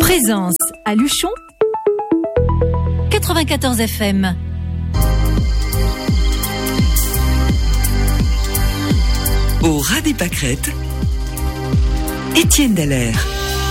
Présence à Luchon, 94 FM. Au ras des pâquerettes, Étienne Dallaire.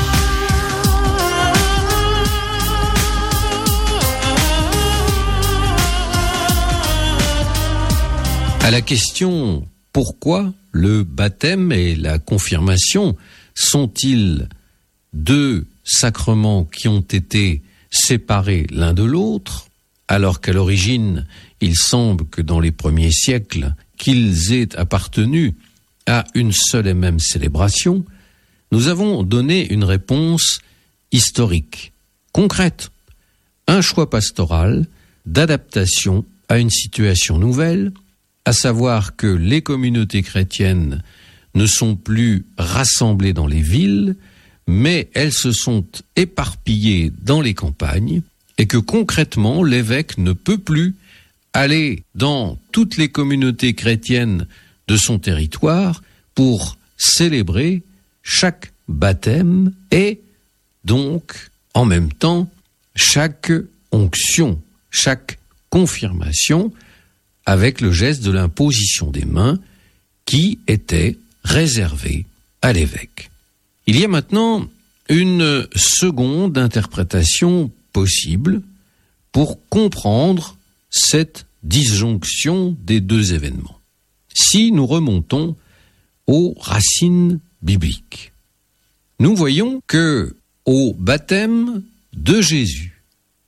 À la question « Pourquoi le baptême et la confirmation sont-ils deux sacrements qui ont été séparés l'un de l'autre, alors qu'à l'origine, il semble que dans les premiers siècles, qu'ils aient appartenu à une seule et même célébration », nous avons donné une réponse historique, concrète, un choix pastoral d'adaptation à une situation nouvelle, à savoir que les communautés chrétiennes ne sont plus rassemblées dans les villes, mais elles se sont éparpillées dans les campagnes, et que concrètement, l'évêque ne peut plus aller dans toutes les communautés chrétiennes de son territoire pour célébrer chaque baptême et donc, en même temps, chaque onction, chaque confirmation, avec le geste de l'imposition des mains qui était réservé à l'évêque. Il y a maintenant une seconde interprétation possible pour comprendre cette disjonction des deux événements. Si nous remontons aux racines bibliques, nous voyons que au baptême de Jésus,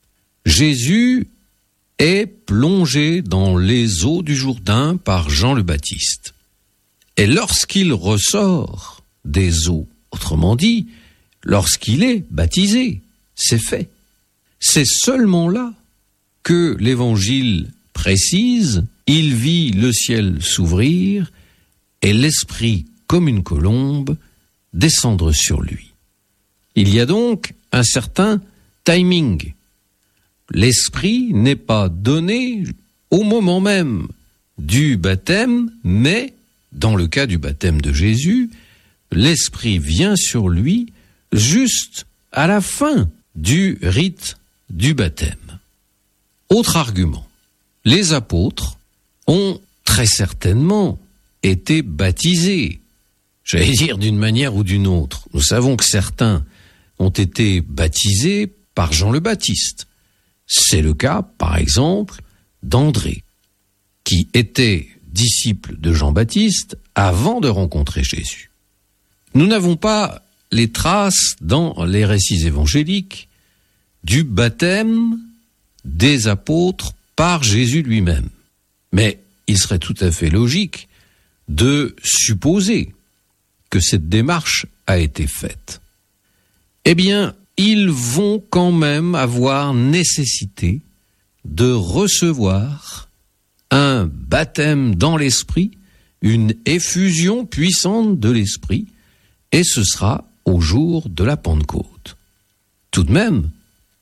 Jésus est plongé dans les eaux du Jourdain par Jean le Baptiste. Et lorsqu'il ressort des eaux, autrement dit, lorsqu'il est baptisé, c'est fait. C'est seulement là que l'Évangile précise, il vit le ciel s'ouvrir et l'Esprit, comme une colombe, descendre sur lui. Il y a donc un certain timing. L'Esprit n'est pas donné au moment même du baptême, mais dans le cas du baptême de Jésus, l'Esprit vient sur lui juste à la fin du rite du baptême. Autre argument, les apôtres ont très certainement été baptisés, j'allais dire d'une manière ou d'une autre. Nous savons que certains ont été baptisés par Jean le Baptiste. C'est le cas, par exemple, d'André, qui était disciple de Jean-Baptiste avant de rencontrer Jésus. Nous n'avons pas les traces dans les récits évangéliques du baptême des apôtres par Jésus lui-même. Mais il serait tout à fait logique de supposer que cette démarche a été faite. Eh bien, ils vont quand même avoir nécessité de recevoir un baptême dans l'esprit, une effusion puissante de l'esprit, et ce sera au jour de la Pentecôte. Tout de même,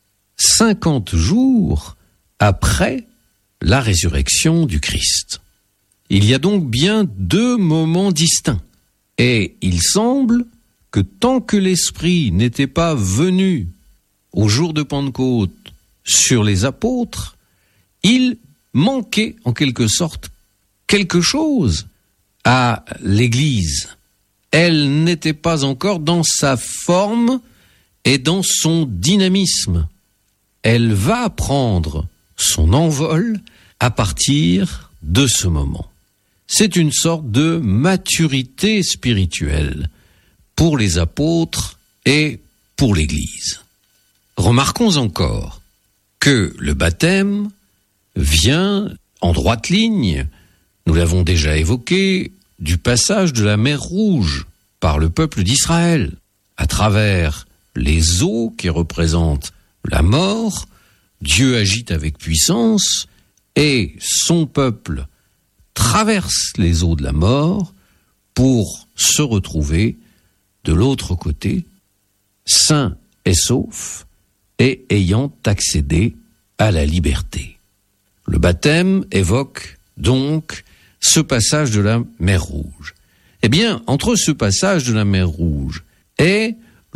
50 jours après la résurrection du Christ. Il y a donc bien deux moments distincts, et il semble que tant que l'Esprit n'était pas venu au jour de Pentecôte sur les apôtres, il manquait en quelque sorte quelque chose à l'Église. Elle n'était pas encore dans sa forme et dans son dynamisme. Elle va prendre son envol à partir de ce moment. C'est une sorte de maturité spirituelle pour les apôtres et pour l'Église. Remarquons encore que le baptême vient en droite ligne, nous l'avons déjà évoqué, du passage de la mer Rouge par le peuple d'Israël, à travers les eaux qui représentent la mort. Dieu agit avec puissance et son peuple traverse les eaux de la mort pour se retrouver de l'autre côté, sain et sauf, et ayant accédé à la liberté. Le baptême évoque donc ce passage de la mer Rouge. Eh bien, entre ce passage de la mer Rouge et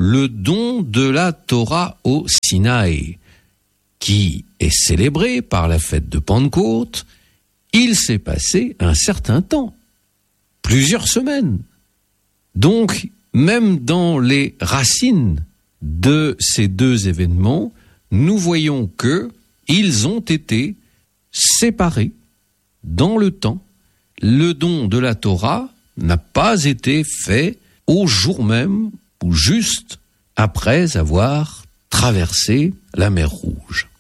le don de la Torah au Sinaï, qui est célébré par la fête de Pentecôte. Il s'est passé un certain temps, plusieurs semaines. Donc, même dans les racines de ces deux événements, nous voyons que ils ont été séparés dans le temps. Le don de la Torah n'a pas été fait au jour même ou juste après avoir traversé la mer Rouge.